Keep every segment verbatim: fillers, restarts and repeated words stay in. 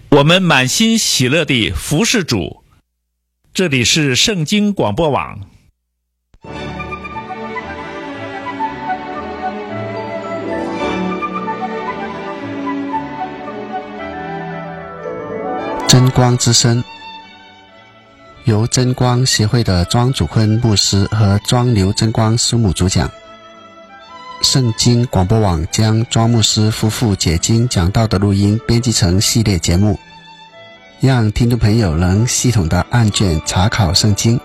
我们满心喜乐地服侍主。这里是圣经广播网。 真光之声，由真光协会的庄祖坤牧师和庄刘真光师母主讲。圣经广播网将庄牧师夫妇解经讲道的录音编辑成系列节目，让听众朋友能系统的按卷查考圣经。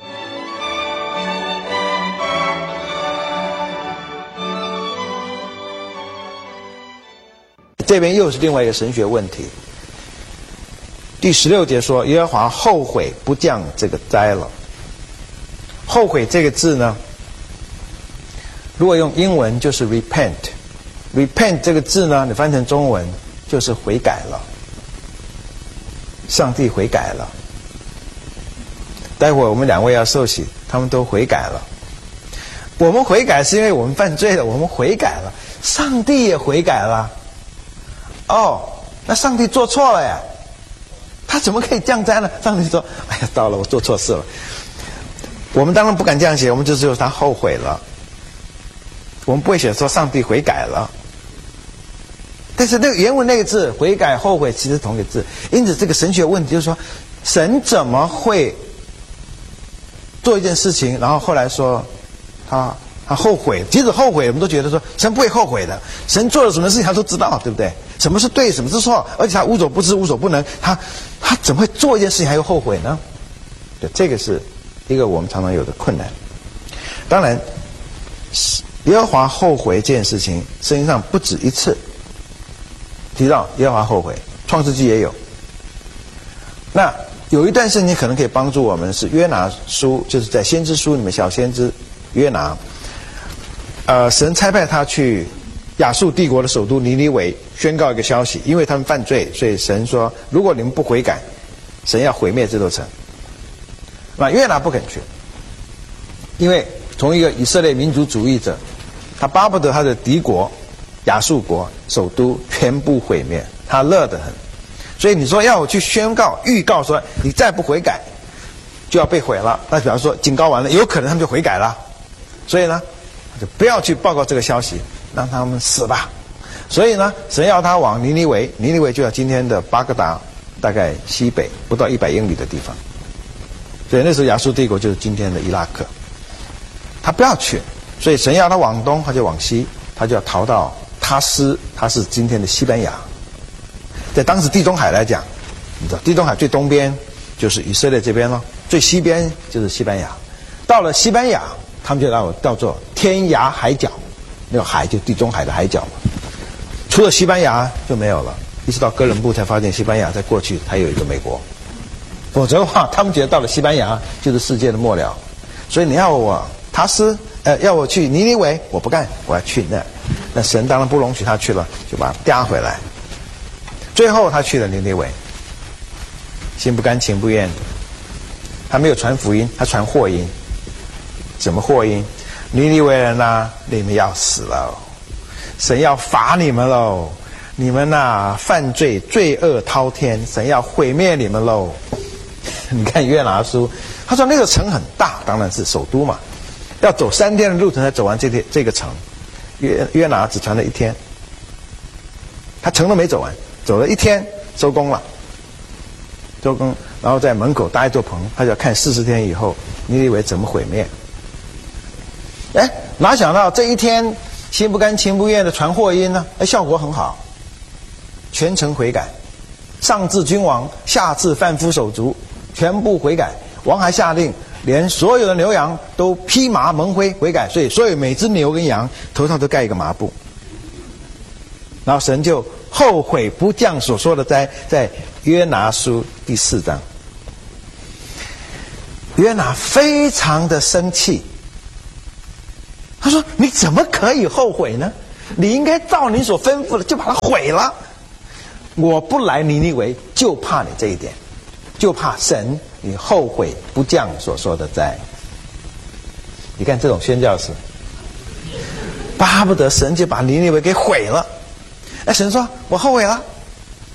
这边又是另外一个神学问题。第十六节说，耶和华后悔不降这个灾了。后悔这个字呢，如果用英文就是 repent， repent 这个字呢，你翻成中文就是悔改了。上帝悔改了。待会儿我们两位要受洗，他们都悔改了。我们悔改是因为我们犯罪了，我们悔改了，上帝也悔改了。哦，那上帝做错了呀，他怎么可以降灾呢？上帝说，哎呀，到了，我做错事了。我们当然不敢这样写，我们就只有他后悔了，我们不会写说上帝悔改了。但是那个原文那个字悔改后悔其实同一个字，因此这个神学问题就是说，神怎么会做一件事情，然后后来说他他后悔？即使后悔，我们都觉得说神不会后悔的，神做了什么事情他都知道，对不对？什么是对，什么是错，而且他无所不知无所不能，他他怎么会做一件事情还有后悔呢？对，这个是一个我们常常有的困难。当然耶和华后悔这件事情圣经上不止一次提到耶和华后悔，创世纪也有。那有一段圣经可能可以帮助我们，是约拿书，就是在先知书里面，小先知约拿，呃，神差派他去亚述帝国的首都尼尼微宣告一个消息，因为他们犯罪，所以神说，如果你们不悔改，神要毁灭这座城。那约拿不肯去，因为从一个以色列民族主义者，他巴不得他的敌国亚述国首都全部毁灭，他乐得很。所以你说要我去宣告预告说你再不悔改就要被毁了，那比方说警告完了，有可能他们就悔改了，所以呢就不要去报告这个消息，让他们死吧。所以呢神要他往尼尼微，尼尼微就在今天的巴格达大概西北不到一百英里的地方，所以那时候亚述帝国就是今天的伊拉克，他不要去，所以神要他往东，他就往西，他就要逃到他斯，他是今天的西班牙。在当时地中海来讲，你知道地中海最东边就是以色列这边咯，最西边就是西班牙。到了西班牙，他们就叫叫做天涯海角，那个海就地中海的海角嘛。除了西班牙就没有了，一直到哥伦布才发现西班牙在过去还有一个美国，否则的话他们觉得到了西班牙就是世界的末了。所以你要我他斯呃要我去尼尼微，我不干，我要去那儿。那神当然不容许他去了，就把他嗲回来。最后他去了尼尼微，心不甘情不愿的，他没有传福音，他传祸音。什么祸音？尼尼微人啊，你们要死了，神要罚你们喽，你们啊犯罪罪恶滔天，神要毁灭你们喽。你看约拿书，他说那个城很大，当然是首都嘛，要走三天的路程才走完这天这个城。约约拿只传了一天，他城都没走完，走了一天收工了，收工，然后在门口搭一座棚，他就要看四十天以后尼尼微怎么毁灭。哎，哪想到这一天心不甘情不愿的传祸音呢？哎，效果很好，全城悔改，上至君王，下至贩夫手足，全部悔改。王还下令，连所有的牛羊都披麻蒙灰悔改，所以所有每只牛跟羊头上都盖一个麻布。然后神就后悔不降所说的灾，在约拿书第四章。约拿非常的生气，他说你怎么可以后悔呢？你应该照你所吩咐的就把它毁了。我不来尼尼微就怕你这一点，就怕神你后悔不降所说的灾。你看这种宣教士巴不得神就把尼尼微给毁了。哎，神说我后悔了，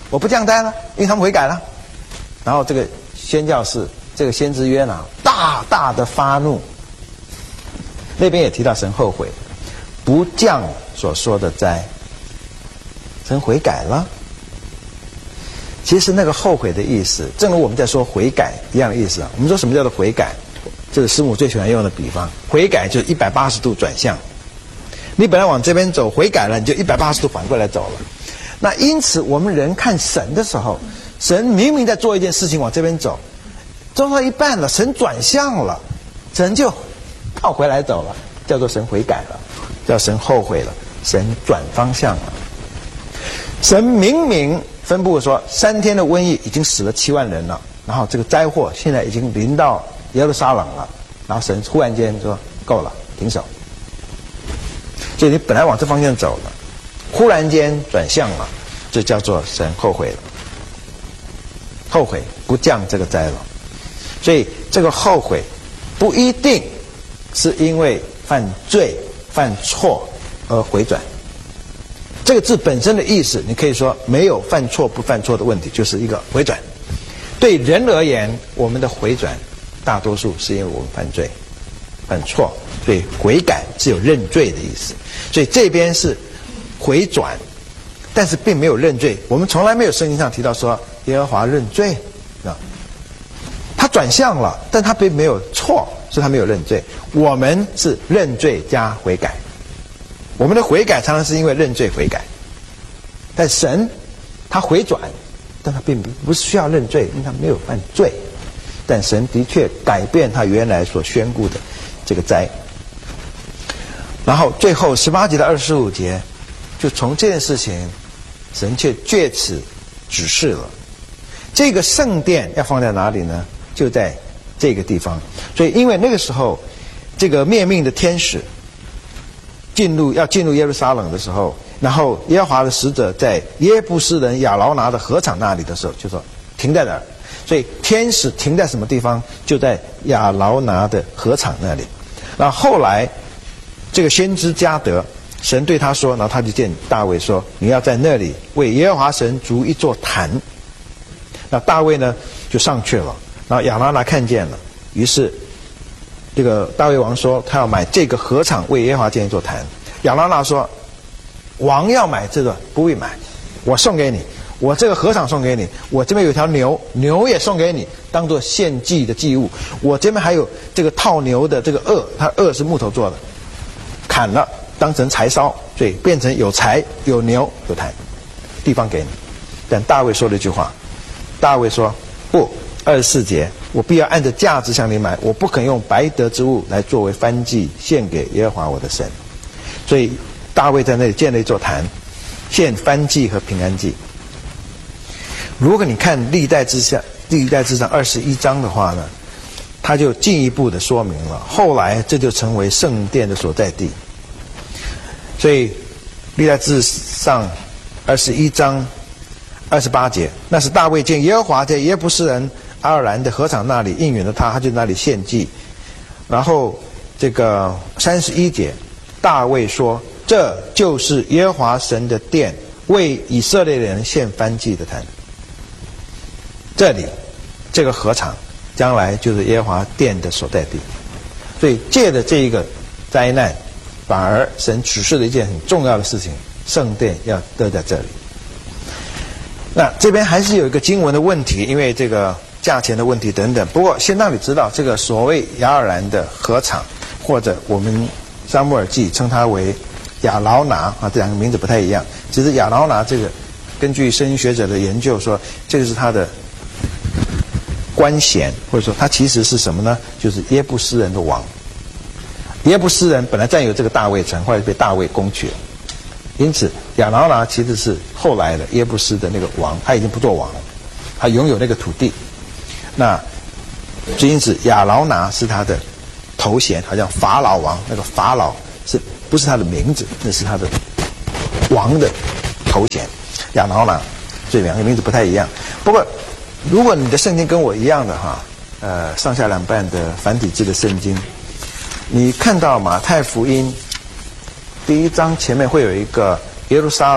我不降灾了，因为他们悔改了。然后这个宣教士，这个先知约拿大大的发怒。那边也提到神后悔，不降所说的灾，神悔改了。其实那个后悔的意思，正如我们在说悔改一样的意思啊。我们说什么叫做悔改？这是师母最喜欢用的比方，悔改就是一百八十度转向。你本来往这边走，悔改了，你就一百八十度反过来走了。那因此，我们人看神的时候，神明明在做一件事情往这边走，做到一半了，神转向了，神就倒回来走了，叫做神悔改了，叫神后悔了，神转方向了。神明明分布说，三天的瘟疫已经死了七万人了，然后这个灾祸现在已经临到耶路撒冷了，然后神忽然间说够了，停手。所以你本来往这方向走了，忽然间转向了，这叫做神后悔了，后悔不降这个灾了。所以这个后悔不一定是因为犯罪犯错而回转。这个字本身的意思，你可以说没有犯错不犯错的问题，就是一个回转。对人而言，我们的回转大多数是因为我们犯罪犯错，所以悔改是有认罪的意思。所以这边是回转，但是并没有认罪。我们从来没有圣经上提到说耶和华认罪啊，他转向了，但他并没有错，所以他没有认罪。我们是认罪加悔改。我们的悔改常常是因为认罪悔改，但神他回转，但他并不是需要认罪，因为他没有犯罪。但神的确改变他原来所宣布的这个灾。然后最后十八节到二十五节，就从这件事情，神却借此指示了这个圣殿要放在哪里呢？就在这个地方。所以因为那个时候这个灭命的天使进入要进入耶路撒冷的时候，然后耶和华的使者在耶布斯人亚劳拿的禾场那里的时候，就说停在哪儿。所以天使停在什么地方？就在亚劳拿的禾场那里。然后后来这个先知加德，神对他说，然后他就见大卫说，你要在那里为耶和华神筑一座坛。那大卫呢就上去了，然后亚劳拿看见了，于是这个大卫王说他要买这个禾场为耶和华建一座坛。亚劳拿说，王要买这个不必买，我送给你，我这个禾场送给你，我这边有条牛，牛也送给你当做献祭的祭物，我这边还有这个套牛的这个轭，它轭是木头做的，砍了当成柴烧，所以变成有柴有牛有坛，地方给你。但大卫说了一句话，大卫说不，二十四节，我必要按着价值向你买，我不肯用白得之物来作为燔祭献给耶和华我的神。所以大卫在那里建了一座坛，献燔祭和平安祭。如果你看历代志上历代志上二十一章的话呢，他就进一步的说明了，后来这就成为圣殿的所在地。所以历代志上二十一章二十八节，那是大卫见耶和华在耶布斯人阿尔兰的禾场那里应允了他，他就那里献祭。然后这个三十一节，大卫说，这就是耶和华神的殿，为以色列人献燔祭的坛。这里这个禾场将来就是耶和华殿的所在地。所以借着这一个灾难，反而神指示了一件很重要的事情，圣殿要得在这里。那这边还是有一个经文的问题，因为这个价钱的问题等等。不过先让你知道，这个所谓亚尔兰的禾场，或者我们撒母耳记称它为亚劳拿啊，这两个名字不太一样。其实亚劳拿这个，根据圣经学者的研究说，这个是他的官衔，或者说他其实是什么呢？就是耶布斯人的王。耶布斯人本来占有这个大卫城，后来被大卫攻取了，因此亚劳拿其实是后来的耶布斯的那个王，他已经不做王了，他拥有那个土地。那因此亚劳拿是他的头衔，好像法老王，那个法老是不是他的名字？那是他的王的头衔，亚劳拿。这两个名字不太一样。不过如果你的圣经跟我一样的哈，呃，上下两半的繁体字的圣经，你看到马太福音第一章前面会有一个耶路撒冷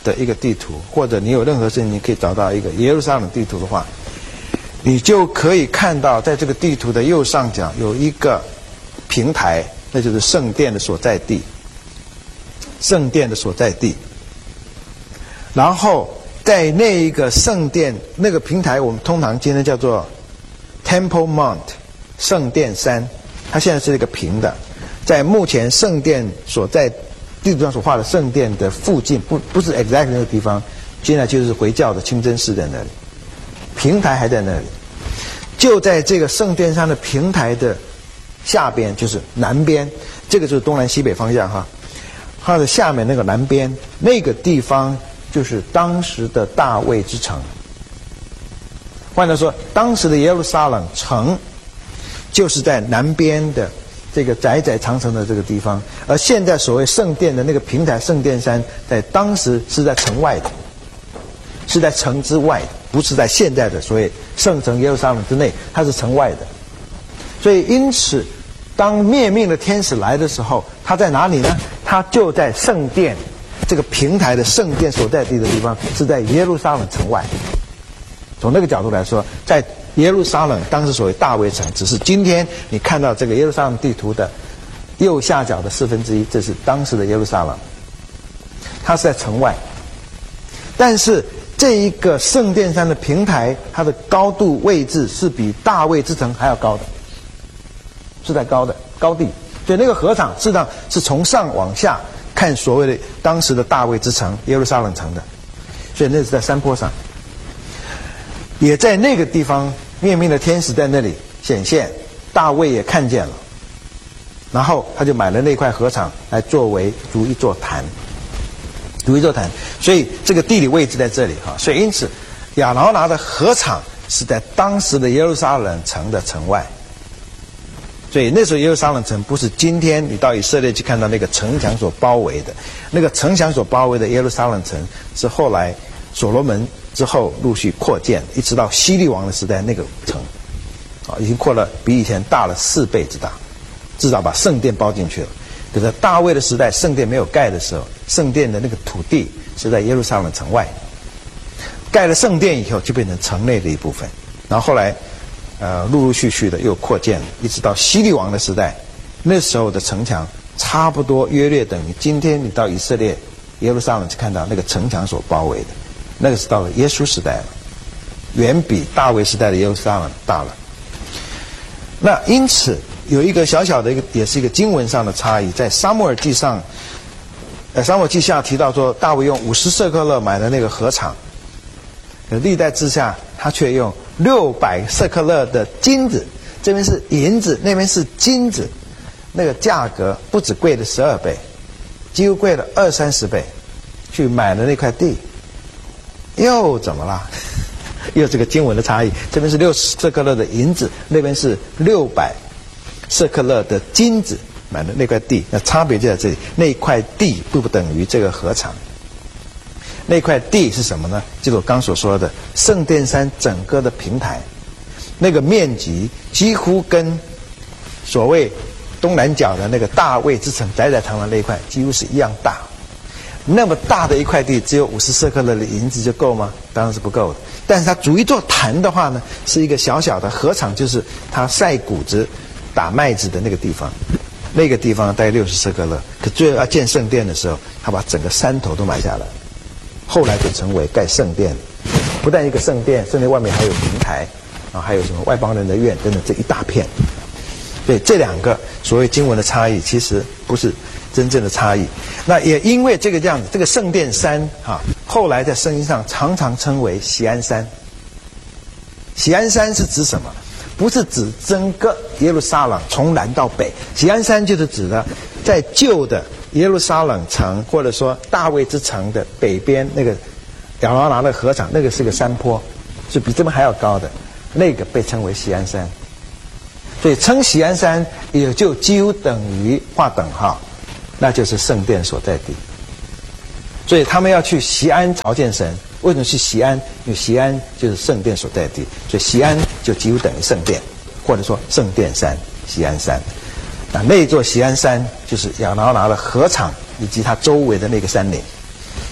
的一个地图，或者你有任何事情你可以找到一个耶路撒冷地图的话，你就可以看到在这个地图的右上角有一个平台，那就是圣殿的所在地。圣殿的所在地，然后在那一个圣殿那个平台，我们通常今天叫做 Temple Mount 圣殿山，它现在是一个平的，在目前圣殿所在地图上所画的圣殿的附近，不不是 exactly 那个地方，现在就是回教的清真寺在那里，平台还在那里，就在这个圣殿山的平台的下边，就是南边，这个就是东南西北方向哈。它的下面那个南边那个地方就是当时的大卫之城。换句话说，当时的耶路撒冷城就是在南边的这个窄窄长城的这个地方，而现在所谓圣殿的那个平台圣殿山，在当时是在城外的，是在城之外的，不是在现在的所谓圣城耶路撒冷之内，它是城外的。所以因此当灭命的天使来的时候，他在哪里呢？他就在圣殿这个平台的圣殿所在地的地方，是在耶路撒冷城外。从那个角度来说，在耶路撒冷当时所谓大卫城，只是今天你看到这个耶路撒冷地图的右下角的四分之一，这是当时的耶路撒冷，它是在城外。但是这一个圣殿山的平台，它的高度位置是比大卫之城还要高的，是在高的高地。所以那个河场事实上是从上往下看所谓的当时的大卫之城耶路撒冷城的，所以那是在山坡上。也在那个地方灭命的天使在那里显现，大卫也看见了，然后他就买了那块河场来作为如一座坛，如一座坛。所以这个地理位置在这里哈，所以因此亚劳拿的河场是在当时的耶路撒冷城的城外。所以那时候耶路撒冷城不是今天你到以色列去看到那个城墙所包围的，那个城墙所包围的耶路撒冷城是后来所罗门之后陆续扩建，一直到希律王的时代，那个城啊已经扩了比以前大了四倍之大，至少把圣殿包进去了。可是大卫的时代圣殿没有盖的时候，圣殿的那个土地是在耶路撒冷城外，盖了圣殿以后就变成城内的一部分，然后后来呃，陆陆续续的又扩建，一直到希律王的时代，那时候的城墙差不多约略等于今天你到以色列耶路撒冷去看到那个城墙所包围的，那个是到了耶稣时代了，远比大卫时代的耶路撒冷大了。那因此有一个小小的一个，也是一个经文上的差异，在撒母耳记上，呃，撒母耳记下提到说，大卫用五十舍客勒买的那个禾场，可历代之下他却用六百舍客勒的金子，这边是银子，那边是金子，那个价格不止贵了十二倍，几乎贵了二三十倍，去买了那块地，又怎么啦？又这个经文的差异，这边是六十舍客勒的银子，那边是六百舍客勒的金子买的那块地，那差别就在这里，那块地不等于这个禾场。那块地是什么呢？就是我刚所说的圣殿山整个的平台，那个面积几乎跟所谓东南角的那个大卫之城窄窄长长那一块几乎是一样大。那么大的一块地，只有五十舍客勒的银子就够吗？当然是不够的。但是它逐一座坛的话呢，是一个小小的禾场，就是它晒谷子、打麦子的那个地方。那个地方大概六十舍客勒，可最后要建圣殿的时候，他把整个山头都买下来。后来就成为盖圣殿，不但一个圣殿，圣殿外面还有平台，啊，还有什么外邦人的院等等这一大片。所以这两个所谓经文的差异，其实不是真正的差异。那也因为这个这样子，这个圣殿山啊，后来在圣经上常常称为锡安山。锡安山是指什么？不是指整个耶路撒冷从南到北，锡安山就是指的在旧的耶路撒冷城，或者说大卫之城的北边那个亚劳拿的禾场，那个是个山坡，是比这边还要高的，那个被称为锡安山。所以称锡安山也就几乎等于划等号，那就是圣殿所在地。所以他们要去锡安朝见神，为什么去锡安？因为锡安就是圣殿所在地，所以锡安就几乎等于圣殿，或者说圣殿山、锡安山。那那座锡安山就是亚劳拿的禾场以及它周围的那个山岭，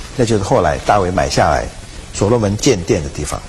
那就是后来大卫买下来所罗门建殿的地方。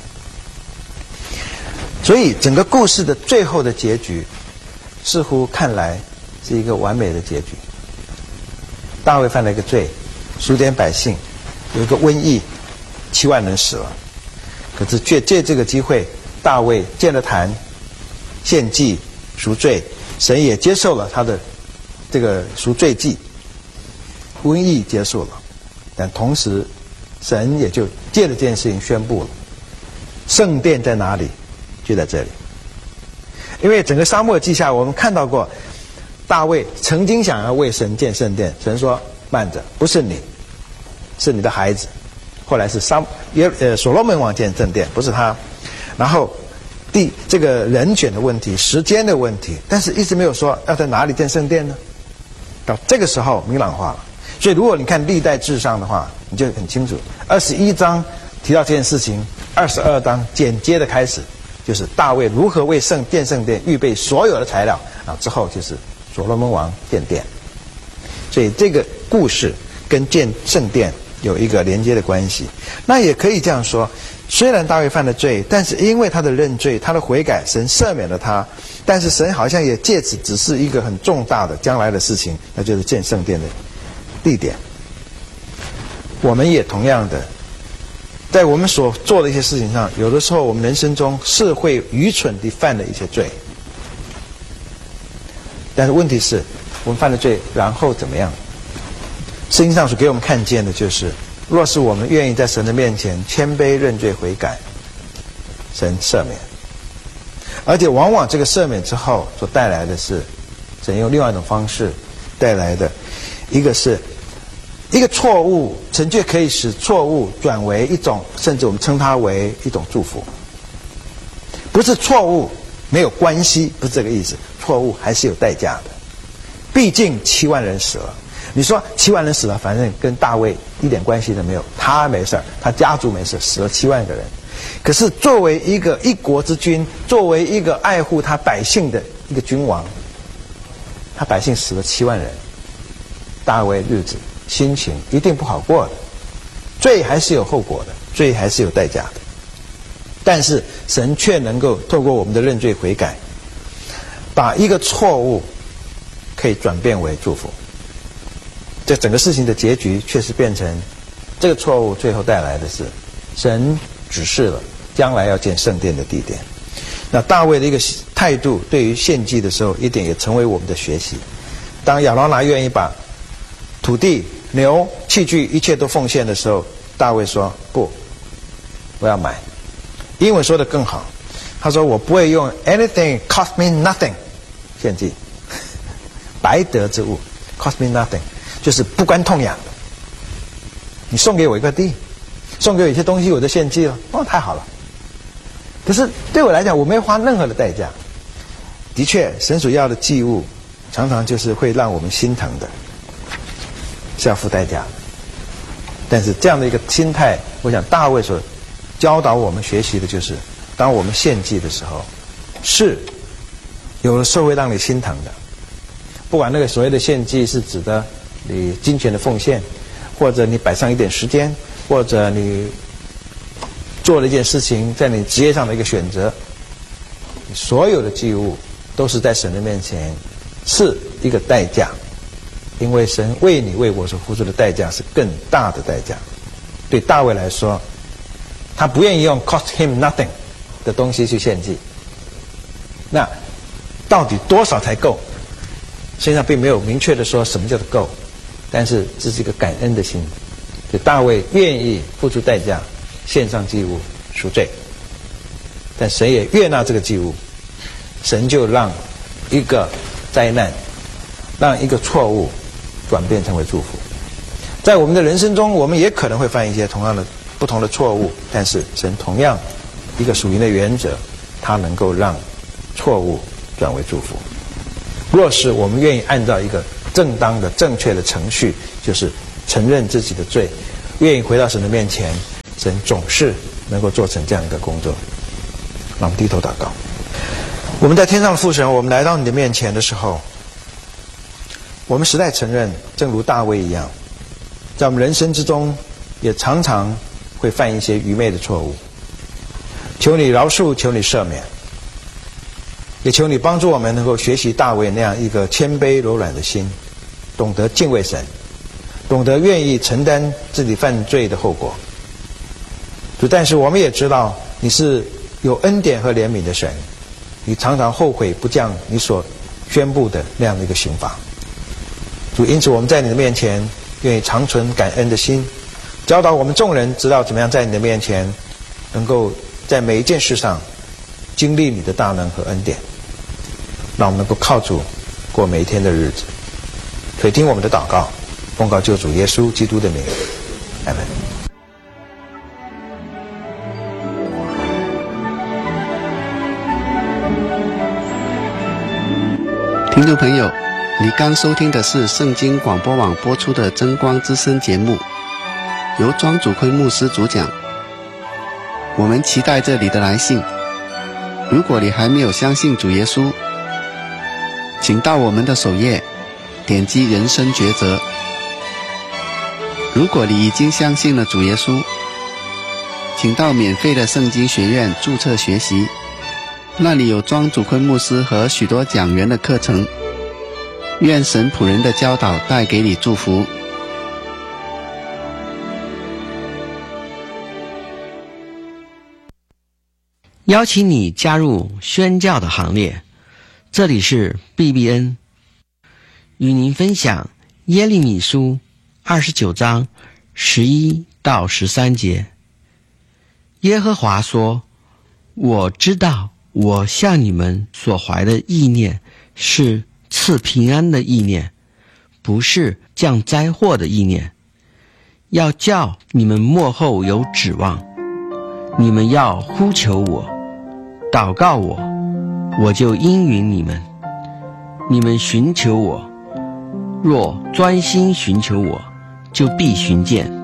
所以整个故事的最后的结局，似乎看来是一个完美的结局。大卫犯了一个罪，数点百姓，有一个瘟疫，七万人死了。可是借借这个机会，大卫建了坛，献祭赎罪，神也接受了他的这个赎罪祭，瘟疫结束了。但同时，神也就借着这件事情宣布了，圣殿在哪里？就在这里。因为整个撒母耳记下，我们看到过大卫曾经想要为神建圣殿，神说慢着，不是你，是你的孩子。后来是撒耶呃所罗门王建圣殿，不是他。然后第这个人选的问题，时间的问题，但是一直没有说要在哪里建圣殿呢？到这个时候明朗化了。所以如果你看历代志上的话，你就很清楚，二十一章提到这件事情，二十二章简接的开始就是大卫如何为圣建圣殿预备所有的材料，啊，之后就是所罗门王建殿。所以这个故事跟建圣殿有一个连接的关系。那也可以这样说，虽然大卫犯了罪，但是因为他的认罪，他的悔改，神赦免了他。但是神好像也借此指示一个很重大的将来的事情，那就是建圣殿的地点。我们也同样的，在我们所做的一些事情上，有的时候我们人生中是会愚蠢地犯了一些罪。但是问题是，我们犯了罪，然后怎么样？圣经上所给我们看见的就是，若是我们愿意在神的面前谦卑认罪悔改，神赦免。而且往往这个赦免之后所带来的是，神用另外一种方式带来的，一个是一个错误，神却可以使错误转为一种，甚至我们称它为一种祝福。不是错误没有关系，不是这个意思，错误还是有代价的。毕竟七万人死了，你说七万人死了，反正跟大卫一点关系都没有，他没事，他家族没事，死了七万个人。可是作为一个一国之君，作为一个爱护他百姓的一个君王，他百姓死了七万人，大卫日子心情一定不好过的，罪还是有后果的，罪还是有代价的。但是神却能够透过我们的认罪悔改，把一个错误可以转变为祝福。这整个事情的结局确实变成，这个错误最后带来的是神指示了将来要建圣殿的地点。那大卫的一个态度对于献祭的时候，一点也成为我们的学习。当亚罗拿愿意把土地、牛、器具一切都奉献的时候，大卫说不，我要买。英文说的更好，他说我不会用 anything cost me nothing 献祭，白得之物 cost me nothing， 就是不关痛痒的。你送给我一块地，送给我一些东西，我就献祭了，哦，太好了。可是对我来讲，我没有花任何的代价。的确，神所要的祭物，常常就是会让我们心疼的，是要付代价的。但是这样的一个心态，我想大卫所教导我们学习的就是，当我们献祭的时候，是有的时候会让你心疼的。不管那个所谓的献祭是指的你金钱的奉献，或者你摆上一点时间，或者你做了一件事情，在你职业上的一个选择，所有的祭物都是在神的面前是一个代价，因为神为你为我所付出的代价是更大的代价。对大卫来说，他不愿意用 cost him nothing 的东西去献祭。那到底多少才够？实际上并没有明确的说什么叫做够，但是这是一个感恩的心。就大卫愿意付出代价，献上祭物赎罪，但神也悦纳这个祭物，神就让一个灾难，让一个错误转变成为祝福。在我们的人生中，我们也可能会犯一些同样的不同的错误，但是神同样一个属灵的原则，它能够让错误转为祝福。若是我们愿意按照一个正当的正确的程序，就是承认自己的罪，愿意回到神的面前，神总是能够做成这样一个工作。让我们低头祷告。我们在天上的父神，我们来到你的面前的时候，我们实在承认，正如大卫一样，在我们人生之中也常常会犯一些愚昧的错误。求你饶恕，求你赦免，也求你帮助我们能够学习大卫那样一个谦卑柔软的心，懂得敬畏神，懂得愿意承担自己犯罪的后果。主，但是我们也知道你是有恩典和怜悯的神，你常常后悔不降你所宣布的那样的一个刑罚。主，因此我们在你的面前愿意长存感恩的心，教导我们众人知道怎么样在你的面前能够在每一件事上经历你的大能和恩典，让我们能够靠主过每一天的日子。垂听我们的祷告，奉告救主耶稣基督的名，阿们。 听众朋友，你刚收听的是圣经广播网播出的真光之声节目，由庄祖坤牧师主讲。我们期待着你的来信。如果你还没有相信主耶稣，请到我们的首页点击人生抉择。如果你已经相信了主耶稣，请到免费的圣经学院注册学习，那里有庄祖坤牧师和许多讲员的课程。愿神仆人的教导带给你祝福。 邀请你加入宣教的行列。这里是 B B N， 与您分享耶利米书二十九章十一到十三节。耶和华说：我知道我向你们所怀的意念是赐平安的意念，不是降灾祸的意念，要叫你们末后有指望。你们要呼求我，祷告我，我就应允你们。你们寻求我，若专心寻求我，就必寻见。